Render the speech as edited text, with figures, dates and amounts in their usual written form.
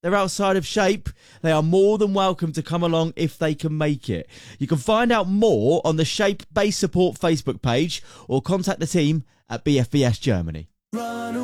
they're outside of shape, they are more than welcome to come along if they can make it. You can find out more on the Shape Base Support Facebook page or contact the team at BFBS Germany.